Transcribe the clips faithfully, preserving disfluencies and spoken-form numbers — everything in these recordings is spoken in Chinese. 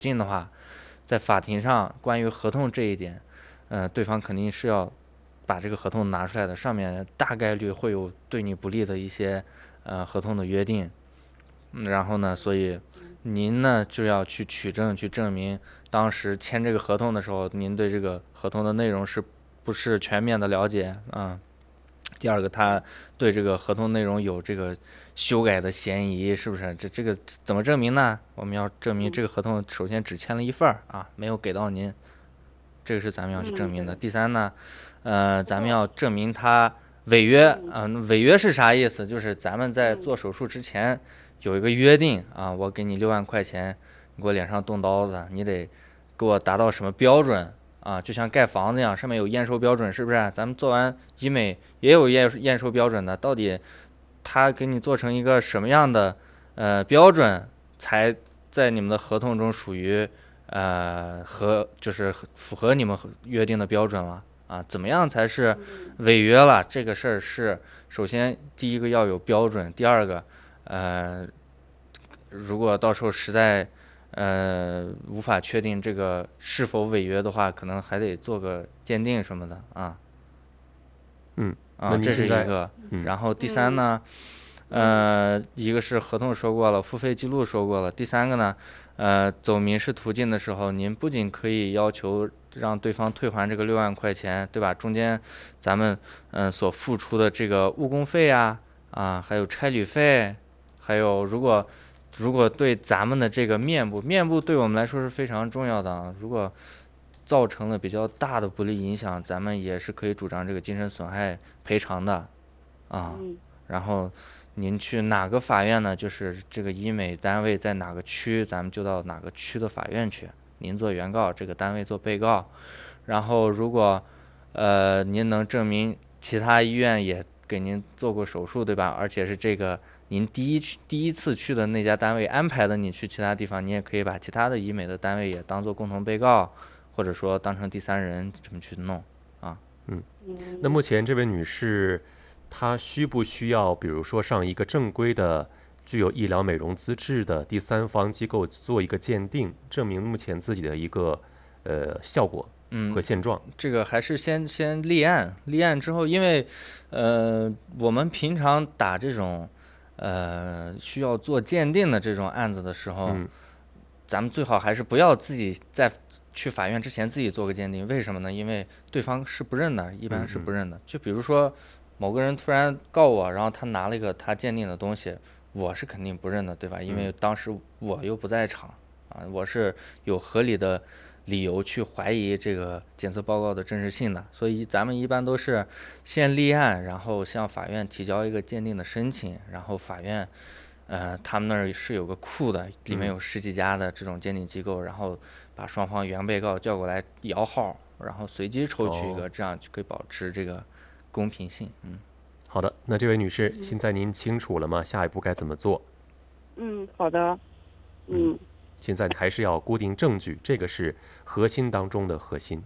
进的话，在法庭上关于合同这一点，呃，对方肯定是要把这个合同拿出来的，上面大概率会有对你不利的一些呃合同的约定。嗯然后呢，所以您呢就要去取证，去证明当时签这个合同的时候，您对这个合同的内容是不是全面的了解啊？第二个，他对这个合同内容有这个修改的嫌疑，是不是？这这个怎么证明呢？我们要证明这个合同首先只签了一份儿啊，没有给到您，这个是咱们要去证明的。第三呢，呃，咱们要证明他违约，嗯、违约是啥意思？就是咱们在做手术之前有一个约定啊，我给你六万块钱，你给我脸上动刀子，你得给我达到什么标准啊？就像盖房子一样，上面有验收标准，是不是？咱们做完医美也有验验收标准的，到底他给你做成一个什么样的呃标准，才在你们的合同中属于呃和就是符合你们约定的标准了啊？怎么样才是违约了？这个事儿是首先第一个要有标准，第二个呃，如果到时候实在呃无法确定这个是否违约的话，可能还得做个鉴定什么的啊。 嗯， 啊，这是一个。 嗯、 然后第三呢，呃，一个是合同说过了，付费记录说过了。第三个呢，呃，走民事途径的时候，您不仅可以要求让对方退还这个六万块钱，对吧？中间咱们嗯、呃、所付出的这个误工费啊，啊，还有差旅费，还有如果如果对咱们的这个面部，面部对我们来说是非常重要的啊。如果造成了比较大的不利影响，咱们也是可以主张这个精神损害赔偿的啊。然后您去哪个法院呢？就是这个医美单位在哪个区，咱们就到哪个区的法院去。您做原告，这个单位做被告。然后如果呃您能证明其他医院也给您做过手术，对吧？而且是这个您第一去第一次去的那家单位安排的你去其他地方，你也可以把其他的医美的单位也当做共同被告，或者说当成第三人这么去弄啊。 嗯，那目前这位女士，她需不需要，比如说上一个正规的、具有医疗美容资质的第三方机构做一个鉴定，证明目前自己的一个呃效果和现状？ 嗯、这个还是先先立案，立案之后，因为呃我们平常打这种呃需要做鉴定的这种案子的时候， 嗯、 咱们最好还是不要自己在去法院之前自己做个鉴定。为什么呢？因为对方是不认的，一般是不认的。就比如说某个人突然告我，然后他拿了一个他鉴定的东西，我是肯定不认的，对吧？因为当时我又不在场啊，我是有合理的理由去怀疑这个检测报告的真实性的。所以咱们一般都是先立案，然后向法院提交一个鉴定的申请，然后法院呃，他们那儿是有个库的，里面有十几家的这种鉴定机构，然后把双方原被告叫过来摇号，然后随机抽取一个，这样就可以保持这个公平性。嗯， 好的，那这位女士，现在您清楚了吗？下一步该怎么做？ 嗯，好的。嗯， 现在还是要固定证据，这个是核心当中的核心。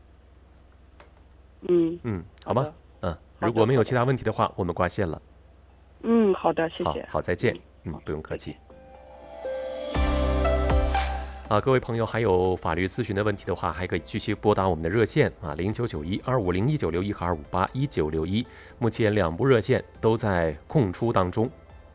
嗯嗯，好吧。嗯，如果没有其他问题的话，我们挂线了。 嗯，好的，谢谢。 好，好，再见。嗯，不用客气。啊，各位朋友，还有法律咨询的问题的话，还可以继续拨打我们的热线啊，零九九一二五零一九六一和二五八一九六一。目前两部热线都在空出当中。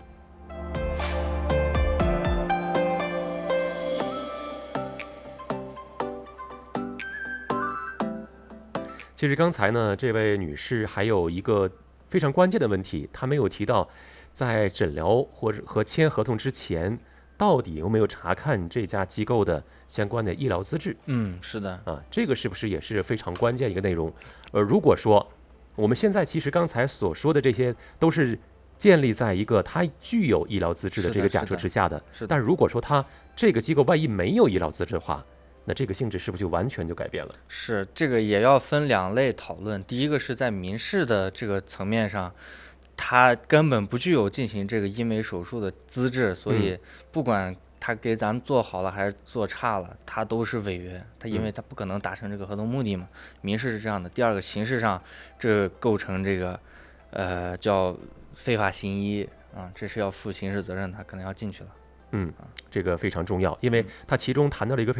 其实刚才呢，这位女士还有一个非常关键的问题，她没有提到，在诊疗或者和签合同之前，到底有没有查看这家机构的相关的医疗资质？ 嗯，是的， 啊，这个是不是也是非常关键一个内容？呃，如果说我们现在其实刚才所说的这些都是建立在一个它具有医疗资质的这个假设之下的， 是的。 但如果说它这个机构万一没有医疗资质的话，那这个性质是不是就完全就改变了？ 是，这个也要分两类讨论。第一个是在民事的这个层面上，他根本不具有进行这个医美手术的资质，所以不管他给咱们做好了还是做差了，他都是违约。他因为他不可能达成这个合同目的嘛。民事是这样的。第二个，刑事上这构成这个呃叫非法行医啊，这是要负刑事责任，他可能要进去了。 嗯，这个非常重要，因为它其中谈到了一个